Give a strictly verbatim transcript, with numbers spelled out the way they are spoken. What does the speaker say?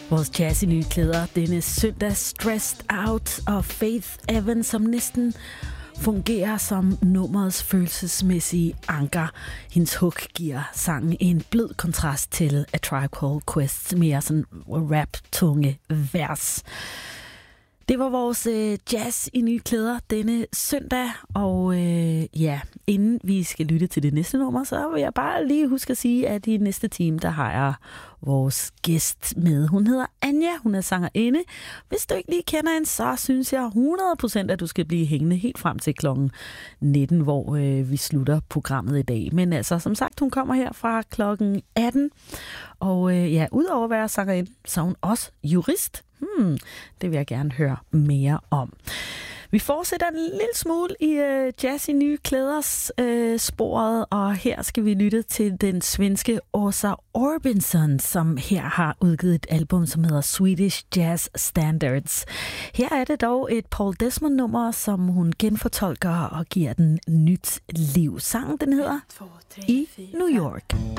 Vores jazz i nye klæder denne søndag Stressed Out og Faith Evans, som næsten fungerer som nummerets følelsesmæssige anker. Hendes hook giver sangen en blød kontrast til A Tribe Called Quest's mere sådan rap-tunge vers. Det var vores øh, jazz i nye klæder denne søndag, og øh, ja, inden vi skal lytte til det næste nummer, så vil jeg bare lige huske at sige, at i næste time, der har jeg vores gæst med. Hun hedder Anja, hun er sangerinde. Hvis du ikke lige kender hende, så synes jeg hundrede procent, at du skal blive hængende helt frem til klokken nitten, hvor øh, vi slutter programmet i dag. Men altså, som sagt, hun kommer her fra klokken atten, og øh, ja, udover at være sangerinde, så er hun også jurist. Hmm, det vil jeg gerne høre mere om. Vi fortsætter en lille smule i øh, jazz i nye klæders øh, sporet, og her skal vi lytte til den svenske Åsa Orbison, som her har udgivet et album, som hedder Swedish Jazz Standards. Her er det dog et Paul Desmond-nummer, som hun genfortolker og giver den nyt liv. Sangen, den hedder I New York.